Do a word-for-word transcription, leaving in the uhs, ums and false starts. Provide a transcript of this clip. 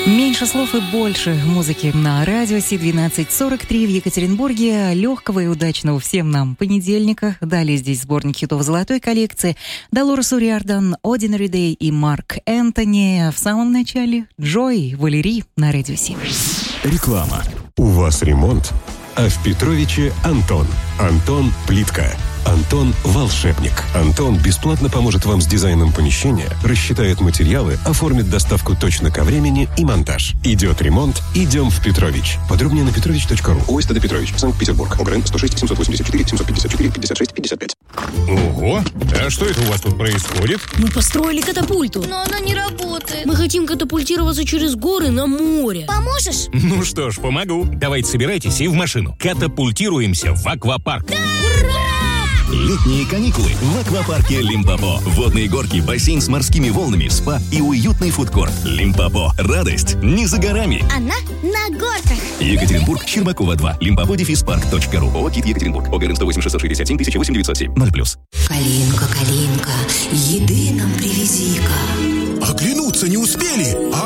Меньше слов и больше музыки на радио Си двенадцать сорок три в Екатеринбурге. Легкого и удачного всем нам понедельника. Далее здесь сборник хитов золотой коллекции. Долорес О'Риордан, Ordinary Day и Марк Энтони. В самом начале Джой, Валерий на радио Си. Реклама. У вас ремонт? А в Петровиче Антон. Антон Плитка. Антон волшебник. Антон бесплатно поможет вам с дизайном помещения, рассчитает материалы, оформит доставку точно ко времени и монтаж. Идет ремонт, идем в Петрович. Подробнее на петрович точка ру. ОСТД Петрович, Санкт-Петербург. ОГРН сто шесть семьсот восемьдесят четыре семьсот пятьдесят четыре пятьдесят шесть пятьдесят пять. Ого! А что это у вас тут происходит? Мы построили катапульту. Но она не работает. Мы хотим катапультироваться через горы на море. Поможешь? Ну что ж, помогу. Давайте собирайтесь и в машину. Катапультируемся в аквапарк. Да! Ура! Летние каникулы в аквапарке Лимпопо. Водные горки, бассейн с морскими волнами, спа и уютный фудкорт. Лимпопо. Радость не за горами. Она на горках. Екатеринбург, Щербакова два. Лимпопо дефис парк точка ру. ООО «Кит Екатеринбург». ОГРН сто восемь шестьсот шестьдесят семь тысяча восемь девятьсот семь. ноль плюс. Калинка, Калинка, еды нам привези-ка. Оглянуться не успели, а